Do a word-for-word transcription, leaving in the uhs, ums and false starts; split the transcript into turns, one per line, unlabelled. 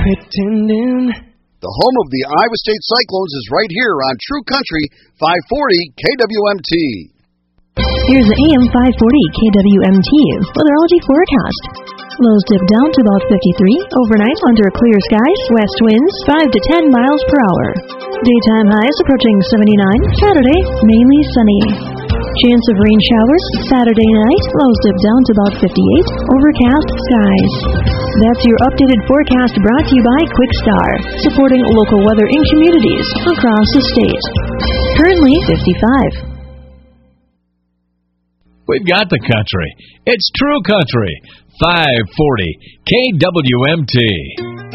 pretending.
The home of the Iowa State Cyclones is right here on True Country five forty K W M T.
Here's the A M five forty K W M T weatherology forecast. Lows dip down to about fifty-three. Overnight, under clear skies, west winds five to ten miles per hour. Daytime highs approaching seventy-nine. Saturday, mainly sunny. Chance of rain showers Saturday night. Lows dip down to about fifty-eight. Overcast skies. That's your updated forecast brought to you by QuickStar, supporting local weather in communities across the state. Currently fifty-five.
We've got the country. It's True Country five forty K W M T.